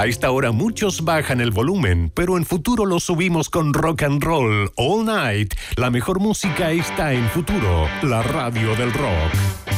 A esta hora muchos bajan el volumen, pero en Futuro lo subimos con Rock and Roll All Night. La mejor música está en Futuro, la radio del rock.